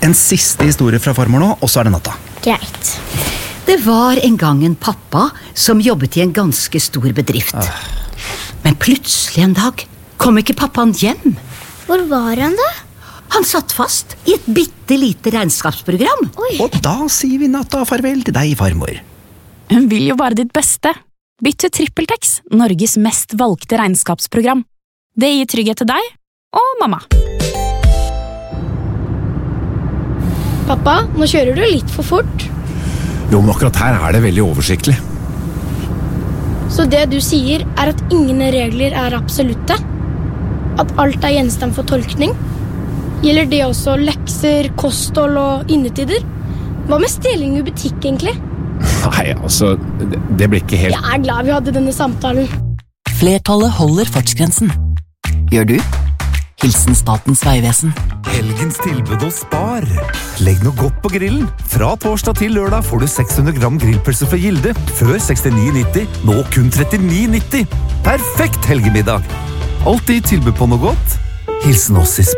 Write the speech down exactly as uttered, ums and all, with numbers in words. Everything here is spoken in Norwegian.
En siste historie fra farmor nå, og så er det natta. Greit. Det var en gang en pappa som jobbet i en ganske stor bedrift. Ah. Men plutselig en dag kom ikke pappaen hjem. Hvor var han da? Han satt fast i et bitte lite regnskapsprogram. Oi. Og da sier vi natta farvel til deg, farmor. Hun vil jo bare ditt beste. Bytt til TrippelTex, Norges mest valgte regnskapsprogram. Det gir trygghet til deg og mamma. Pappa, nå kjører du litt for fort. Jo, men akkurat her er det veldig oversiktlig. Så det du sier er at ingen regler er absolutte? At alt er gjenstand for tolkning? Gjelder det også lekser, kosthold og innetider? Hva med stjeling i butikk egentlig? Nei, altså, det, det blir ikke helt... Jeg er glad vi hadde denne samtalen. Flertallet holder fartsgrensen. Gjør du? Hilsen Statens vegvesen. Helgens tilbud hos Spar. Legg noe godt på grillen. Fra torsdag til lørdag får du seks hundre gram grillpølse fra Gilde. Før sekstini nitti, nå kun trettini nitti. Perfekt helgemiddag. Alltid tilbud på noe godt. Hilsen oss i Spar.